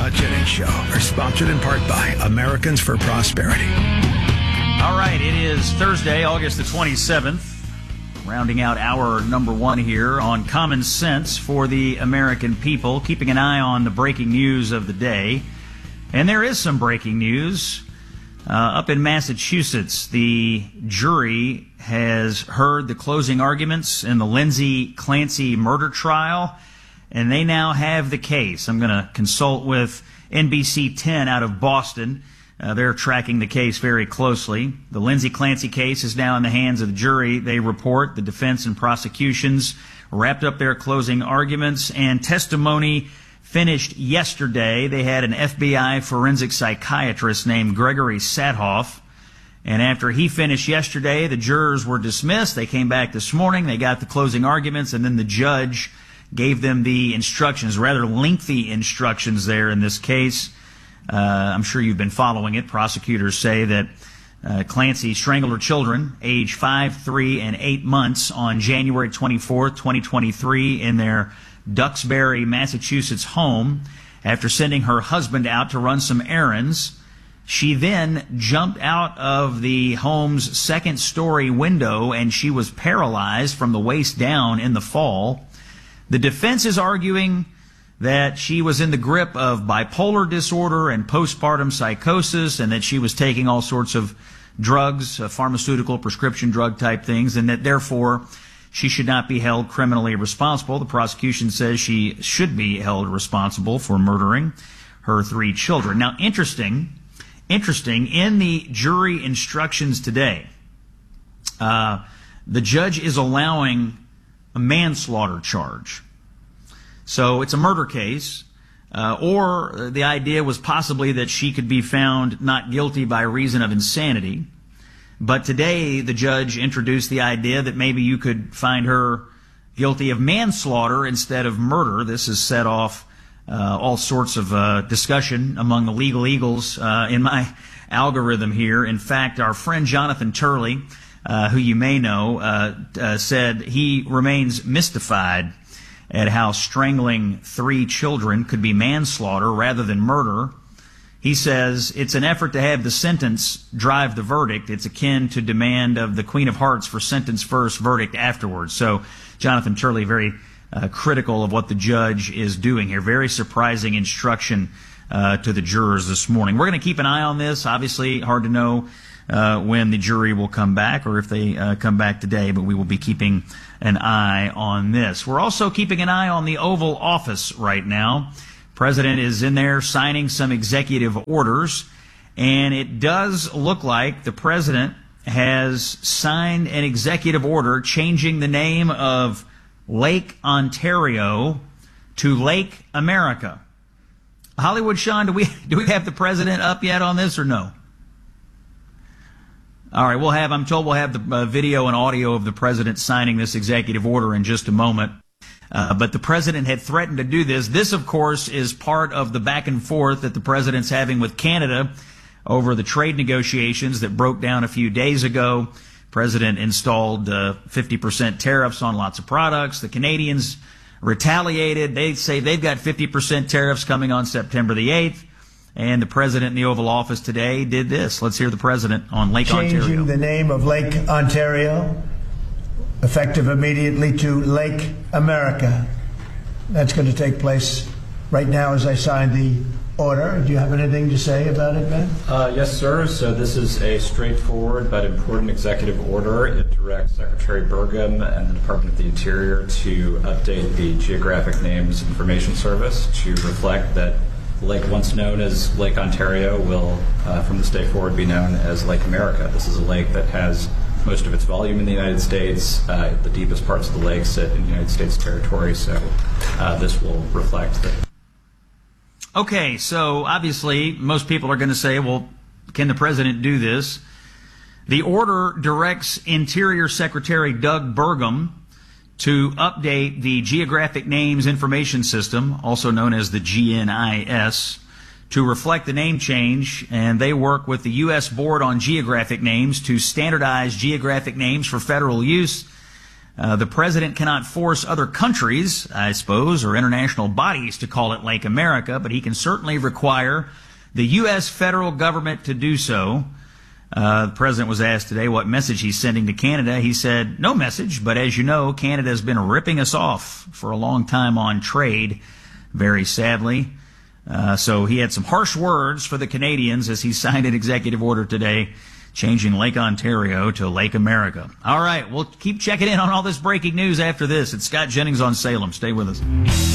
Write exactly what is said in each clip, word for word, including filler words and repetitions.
Scott Jennings Show are sponsored in part by Americans for Prosperity. All right, it is Thursday, August the twenty-seventh, rounding out hour number one here on Common Sense for the American people, keeping an eye on the breaking news of the day. And there is some breaking news. Uh, up in Massachusetts, the jury has heard the closing arguments in the Lindsay Clancy murder trial, and they now have the case. I'm going to consult with N B C ten out of Boston. Uh, they're tracking the case very closely. The Lindsay Clancy case is now in the hands of the jury. They report the defense and prosecutions wrapped up their closing arguments, and testimony finished yesterday. They had an F B I forensic psychiatrist named Gregory Sadhoff, and after he finished yesterday, the jurors were dismissed. They came back this morning. They got the closing arguments, and then the judge gave them the instructions, rather lengthy instructions there in this case. Uh, I'm sure you've been following it. Prosecutors say that uh, Clancy strangled her children, age five, three, and eight months, on January twenty-fourth, twenty twenty-three, in their Duxbury, Massachusetts home after sending her husband out to run some errands. She then jumped out of the home's second-story window, and she was paralyzed from the waist down in the fall. The defense is arguing that she was in the grip of bipolar disorder and postpartum psychosis, and that she was taking all sorts of drugs, uh, pharmaceutical, prescription drug type things, and that therefore she should not be held criminally responsible. The prosecution says she should be held responsible for murdering her three children. Now, interesting, interesting, in the jury instructions today, uh, the judge is allowing a manslaughter charge. So it's a murder case, uh, or the idea was possibly that she could be found not guilty by reason of insanity. But today the judge introduced the idea that maybe you could find her guilty of manslaughter instead of murder. This has set off uh, all sorts of uh, discussion among the legal eagles uh, in my algorithm here. In fact, our friend Jonathan Turley, Uh, who you may know, uh, uh, said he remains mystified at how strangling three children could be manslaughter rather than murder. He says it's an effort to have the sentence drive the verdict. It's akin to demand of the Queen of Hearts for sentence first, verdict afterwards. So Jonathan Turley very uh, critical of what the judge is doing here. Very surprising instruction uh, to the jurors this morning. We're going to keep an eye on this. Obviously, hard to know Uh, when the jury will come back, or if they uh, come back today, but we will be keeping an eye on this. We're also keeping an eye on the Oval Office right now. President is in there signing some executive orders, and it does look like the president has signed an executive order changing the name of Lake Ontario to Lake America. Hollywood Sean, do we do we have the president up yet on this or no? All right, we'll have, I'm told we'll have the uh, video and audio of the president signing this executive order in just a moment. Uh, but the president had threatened to do this. This, of course, is part of the back and forth that the president's having with Canada over the trade negotiations that broke down a few days ago. President installed uh, fifty percent tariffs on lots of products. The Canadians retaliated. They say they've got fifty percent tariffs coming on September the eighth. And the president in the Oval Office today did this. Let's hear the president on Lake Changing Ontario. Changing the name of Lake Ontario, effective immediately, to Lake America. That's going to take place right now as I sign the order. Do you have anything to say about it, Ben? Uh, yes, sir. So this is a straightforward but important executive order. It directs Secretary Burgum and the Department of the Interior to update the Geographic Names Information Service to reflect that the lake once known as Lake Ontario will, uh, from this day forward, be known as Lake America. This is a lake that has most of its volume in the United States. Uh, the deepest parts of the lake sit in United States territory, so uh, this will reflect that. Okay, so obviously most people are going to say, well, can the president do this? The order directs Interior Secretary Doug Burgum to update the Geographic Names Information System, also known as the G N I S, to reflect the name change, and they work with the U S Board on Geographic Names to standardize geographic names for federal use. Uh, the president cannot force other countries, I suppose, or international bodies to call it Lake America, but he can certainly require the U S federal government to do so. Uh, the president was asked today what message he's sending to Canada. He said, no message, but as you know, Canada has been ripping us off for a long time on trade, very sadly. Uh, so he had some harsh words for the Canadians as he signed an executive order today changing Lake Ontario to Lake America. All right, we'll keep checking in on all this breaking news after this. It's Scott Jennings on Salem. Stay with us.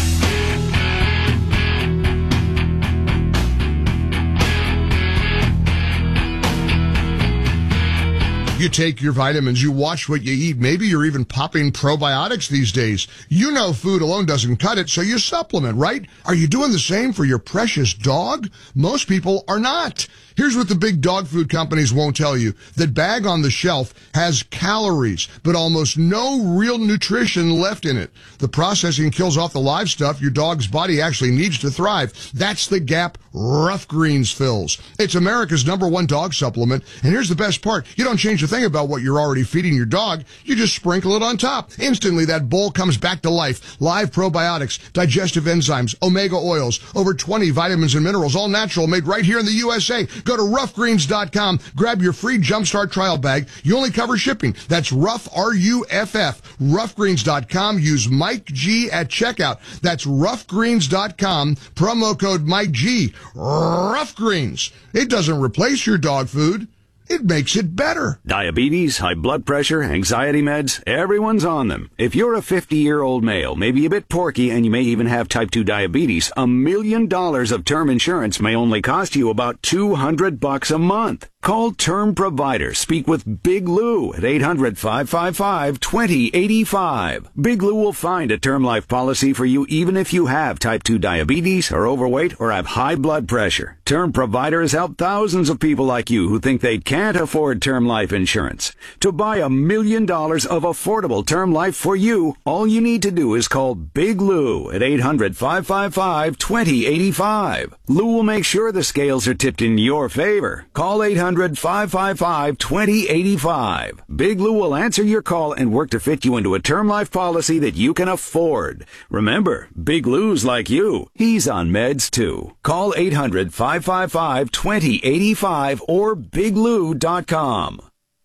You take your vitamins, you watch what you eat. Maybe you're even popping probiotics these days. You know food alone doesn't cut it, so you supplement, right? Are you doing the same for your precious dog? Most people are not. Here's what the big dog food companies won't tell you. That bag on the shelf has calories, but almost no real nutrition left in it. The processing kills off the live stuff your dog's body actually needs to thrive. That's the gap Rough Greens fills. It's America's number one dog supplement, and here's the best part. You don't change a thing about what you're already feeding your dog. You just sprinkle it on top. Instantly, that bowl comes back to life. Live probiotics, digestive enzymes, omega oils, over twenty vitamins and minerals, all natural, made right here in the U S A. Go to rough greens dot com, grab your free Jumpstart trial bag. You only cover shipping. That's rough, R U F F, rough greens dot com. Use Mike G at checkout. That's rough greens dot com, promo code Mike G. Rough Greens. It doesn't replace your dog food. It makes it better. Diabetes, high blood pressure, anxiety meds, everyone's on them. If you're a fifty-year-old male, maybe a bit porky, and you may even have type two diabetes, a million dollars of term insurance may only cost you about two hundred bucks a month. Call Term Provider. Speak with Big Lou at eight hundred, five five five, two zero eight five. Big Lou will find a term life policy for you even if you have type two diabetes, are overweight, or have high blood pressure. Term Provider has helped thousands of people like you who think they can't afford term life insurance. To buy a million dollars of affordable term life for you, all you need to do is call Big Lou at eight hundred, five five five, two zero eight five. Lou will make sure the scales are tipped in your favor. Call eight hundred, five five five, two zero eight five. Big Lou will answer your call and work to fit you into a term life policy that you can afford. Remember, Big Lou's like you. He's on meds too. Call eight hundred, five five five, two zero eight five or big lou dot com.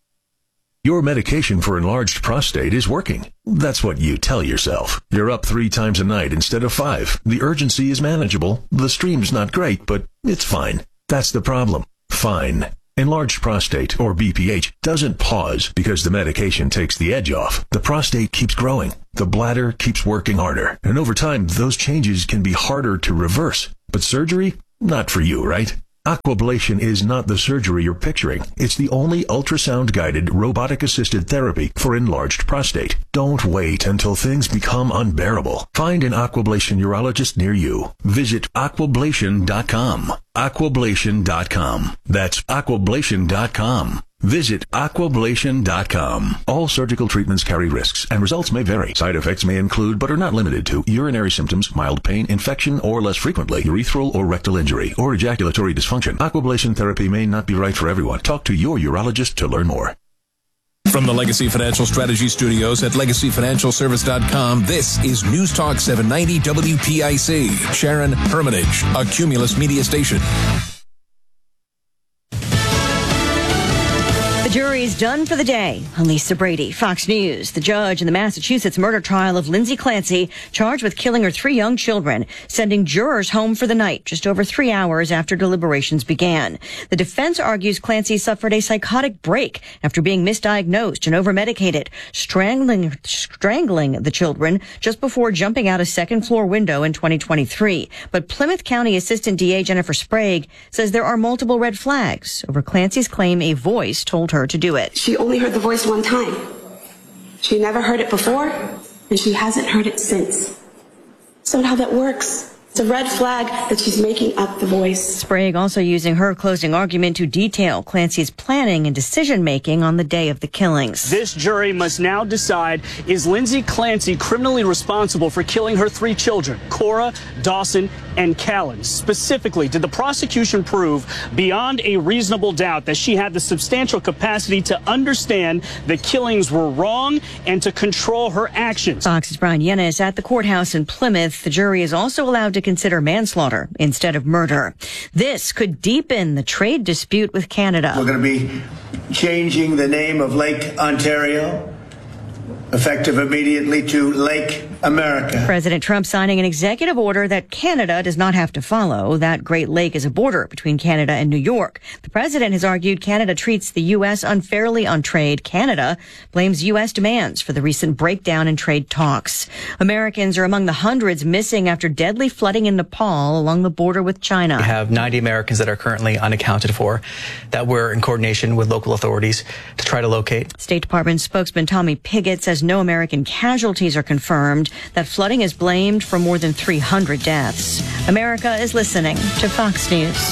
Your medication for enlarged prostate is working. That's what you tell yourself. You're up three times a night instead of five. The urgency is manageable. The stream's not great, but it's fine. That's the problem. Fine. Enlarged prostate, or B P H, doesn't pause because the medication takes the edge off. The prostate keeps growing. The bladder keeps working harder. And over time, those changes can be harder to reverse. But surgery? Not for you, right? Aquablation is not the surgery you're picturing. It's the only ultrasound-guided, robotic-assisted therapy for enlarged prostate. Don't wait until things become unbearable. Find an Aquablation urologist near you. Visit aquablation dot com. aquablation dot com. That's aquablation dot com. Visit aquablation dot com. All surgical treatments carry risks, and results may vary. Side effects may include, but are not limited to, urinary symptoms, mild pain, infection, or less frequently, urethral or rectal injury, or ejaculatory dysfunction. Aquablation therapy may not be right for everyone. Talk to your urologist to learn more. From the Legacy Financial Strategy Studios at legacy financial service dot com, this is News Talk seven ninety W P I C. Sharon Hermitage, a Cumulus media station. The jury's done for the day. I'm Lisa Brady, Fox News. The judge in the Massachusetts murder trial of Lindsay Clancy, charged with killing her three young children, sending jurors home for the night just over three hours after deliberations began. The defense argues Clancy suffered a psychotic break after being misdiagnosed and overmedicated, strangling, strangling the children just before jumping out a second floor window in twenty twenty-three. But Plymouth County Assistant D A Jennifer Sprague says there are multiple red flags over Clancy's claim a voice told her to do it. She only heard the voice one time. She never heard it before, and she hasn't heard it since. So how that works It's a red flag that she's making up the voice. Sprague also using her closing argument to detail Clancy's planning and decision-making on the day of the killings. This jury must now decide, is Lindsay Clancy criminally responsible for killing her three children, Cora, Dawson, and Callan? Specifically, did the prosecution prove beyond a reasonable doubt that she had the substantial capacity to understand the killings were wrong and to control her actions? Fox's Brian Yennis at the courthouse in Plymouth. The jury is also allowed to consider manslaughter instead of murder. This could deepen the trade dispute with Canada. We're going to be changing the name of Lake Ontario, effective immediately, to Lake America. President Trump signing an executive order that Canada does not have to follow. That Great Lake is a border between Canada and New York. The president has argued Canada treats the U S unfairly on trade. Canada blames U S demands for the recent breakdown in trade talks. Americans are among the hundreds missing after deadly flooding in Nepal along the border with China. We have ninety Americans that are currently unaccounted for that we're in coordination with local authorities to try to locate. State Department spokesman Tommy Pigott says no American casualties are confirmed, that flooding is blamed for more than three hundred deaths. America is listening to Fox News.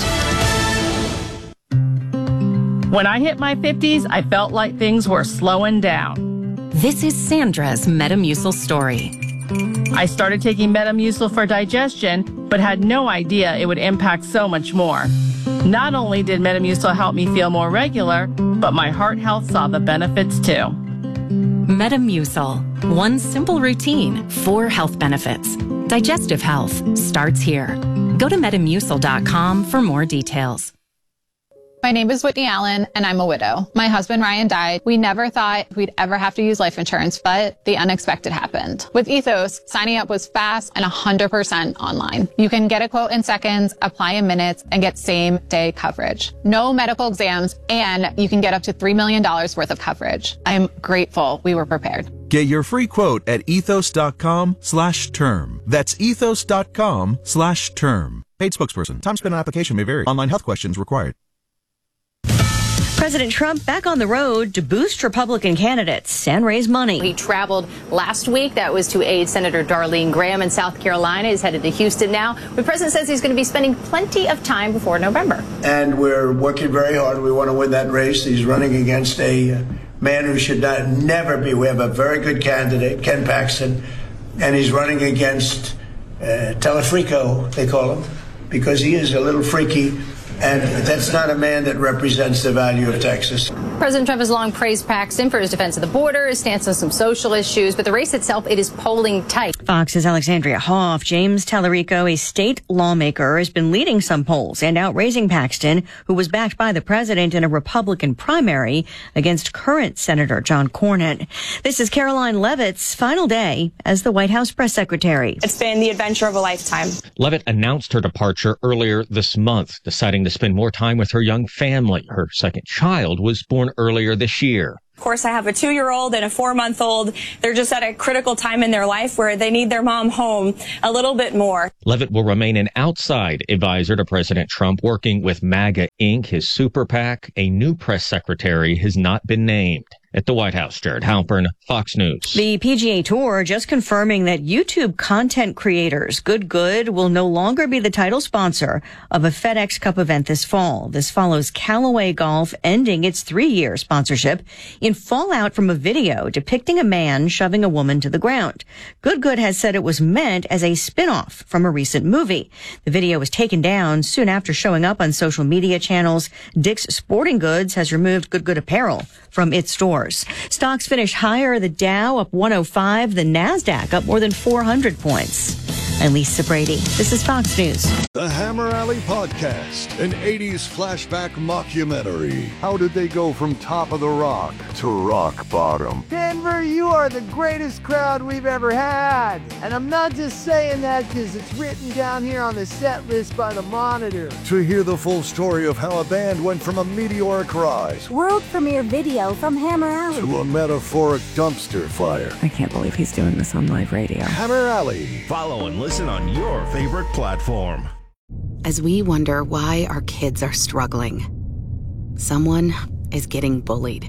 When I hit my fifties, I felt like things were slowing down. This is Sandra's Metamucil story. I started taking Metamucil for digestion, but had no idea it would impact so much more. Not only did Metamucil help me feel more regular, but my heart health saw the benefits too. Metamucil. One simple routine, four health benefits. Digestive health starts here. Go to metamucil dot com for more details. My name is Whitney Allen, and I'm a widow. My husband, Ryan, died. We never thought we'd ever have to use life insurance, but the unexpected happened. With Ethos, signing up was fast and one hundred percent online. You can get a quote in seconds, apply in minutes, and get same-day coverage. No medical exams, and you can get up to three million dollars worth of coverage. I'm grateful we were prepared. Get your free quote at ethos dot com slash term. That's ethos dot com slash term. Paid spokesperson. Time spent on application may vary. Online health questions required. President Trump back on the road to boost Republican candidates and raise money. He traveled last week. That was to aid Senator Darlene Graham in South Carolina. He's headed to Houston now. The president says he's going to be spending plenty of time before November. And we're working very hard. We want to win that race. He's running against a man who should not, never be. We have a very good candidate, Ken Paxton, and he's running against uh, Telefrico, they call him, because he is a little freaky. And that's not a man that represents the value of Texas. President Trump has long praised Paxton for his defense of the border, his stance on some social issues, but the race itself, it is polling tight. Fox's Alexandria Hoff. James Tallarico, a state lawmaker, has been leading some polls and outraising Paxton, who was backed by the president in a Republican primary against current Senator John Cornyn. This is Caroline Leavitt's final day as the White House press secretary. It's been the adventure of a lifetime. Leavitt announced her departure earlier this month, deciding to spend more time with her young family. Her second child was born earlier this year. Of course, I have a two-year-old and a four-month-old. They're just at a critical time in their life where they need their mom home a little bit more. Leavitt will remain an outside advisor to President Trump, working with MAGA Incorporated, his super PAC. A new press secretary has not been named. At the White House, Jared Halpern, Fox News. The P G A Tour just confirming that YouTube content creators Good Good will no longer be the title sponsor of a FedEx Cup event this fall. This follows Callaway Golf ending its three-year sponsorship in fallout from a video depicting a man shoving a woman to the ground. Good Good has said it was meant as a spin-off from a recent movie. The video was taken down soon after showing up on social media channels. Dick's Sporting Goods has removed Good Good apparel from its stores. Stocks finish higher. The Dow up one oh five. The NASDAQ up more than four hundred points. I'm Lisa Brady. This is Fox News. The Hammer Alley Podcast, an eighties flashback mockumentary. How did they go from top of the rock to rock bottom? Denver, you are the greatest crowd we've ever had. And I'm not just saying that because it's written down here on the set list by the Monitor. To hear the full story of how a band went from a meteoric rise, world premiere video from Hammer Alley, to a metaphoric dumpster fire. I can't believe he's doing this on live radio. Hammer Alley. Follow and listen on your favorite platform. As we wonder why our kids are struggling, someone is getting bullied.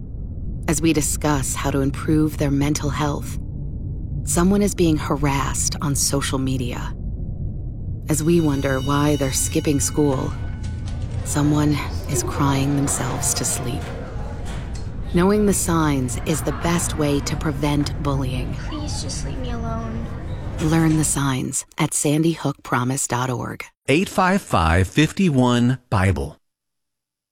As we discuss how to improve their mental health, someone is being harassed on social media. As we wonder why they're skipping school, someone is crying themselves to sleep. Knowing the signs is the best way to prevent bullying. Please just leave me alone. Learn the signs at sandy hook promise dot org. eight five five, five one, Bible.